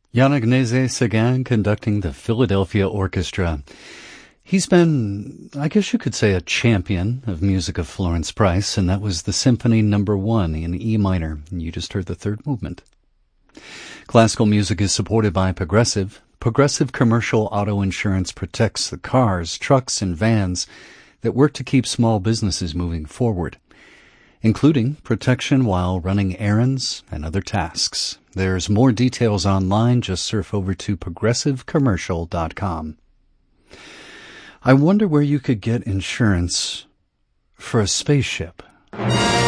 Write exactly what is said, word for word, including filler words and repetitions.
Jan Agnese-Seguin conducting the Philadelphia Orchestra. He's been, I guess you could say, a champion of music of Florence Price, and that was the Symphony Number One in E minor. You just heard the third movement. Classical music is supported by Progressive. Progressive Commercial Auto Insurance protects the cars, trucks, and vans that work to keep small businesses moving forward, including protection while running errands and other tasks. There's more details online. Just surf over to progressive commercial dot com. I wonder where you could get insurance for a spaceship.